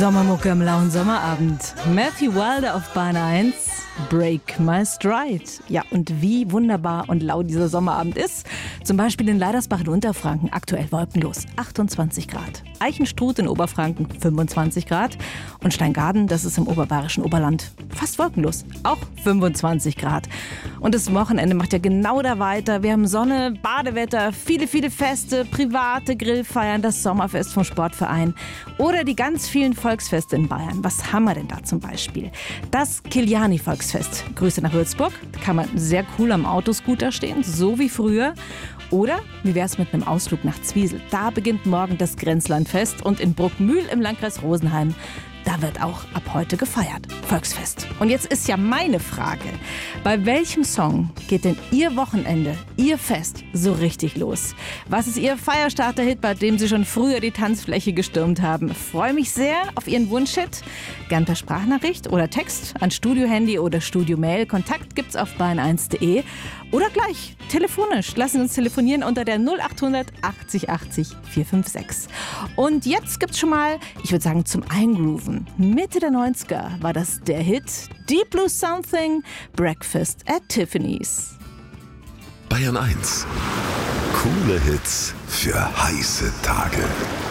Sommermucke am lauen Sommerabend. Matthew Wilder auf Bahn 1, Break My Stride. Ja, und wie wunderbar und laut dieser Sommerabend ist. Zum Beispiel in Leidersbach in Unterfranken, aktuell wolkenlos, 28 Grad. Eichenstruth in Oberfranken, 25 Grad. Und Steingaden, das ist im oberbayerischen Oberland, fast wolkenlos, auch 25 Grad. Und das Wochenende macht ja genau da weiter. Wir haben Sonne, Badewetter, viele Feste, private Grillfeiern, das Sommerfest vom Sportverein oder die ganz vielen Volksfeste in Bayern. Was haben wir denn da zum Beispiel? Das Kiliani-Volksfest. Grüße nach Würzburg. Da kann man sehr cool am Autoscooter stehen, so wie früher. Oder wie wär's mit einem Ausflug nach Zwiesel? Da beginnt morgen das Grenzlandfest und in Bruckmühl im Landkreis Rosenheim, da wird auch ab heute gefeiert. Volksfest. Und jetzt ist ja meine Frage, bei welchem Song geht denn Ihr Wochenende, Ihr Fest so richtig los? Was ist Ihr Feierstarter-Hit, bei dem Sie schon früher die Tanzfläche gestürmt haben? Freue mich sehr auf Ihren Wunschhit. Gern per Sprachnachricht oder Text an Studio-Handy oder Studio-Mail. Kontakt gibt's auf bayern1.de oder gleich telefonisch. Lassen Sie uns telefonieren unter der 0800 80 80 456. Und jetzt gibt's schon mal, ich würde sagen, zum Eingrooven. Mitte der 90er war das der Hit Deep Blue Something, Breakfast at Tiffany's. Bayern 1. Coole Hits für heiße Tage.